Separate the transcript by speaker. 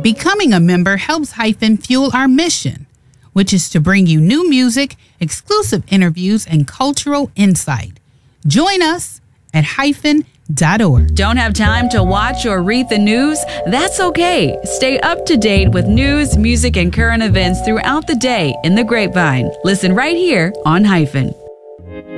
Speaker 1: Becoming a member helps Hyphen fuel our mission, which is to bring you new music, exclusive interviews, and cultural insight. Join us at hyphen.org.
Speaker 2: Don't have time to watch or read the news? That's okay. Stay up to date with news, music, and current events throughout the day in the Grapevine. Listen right here on Hyphen.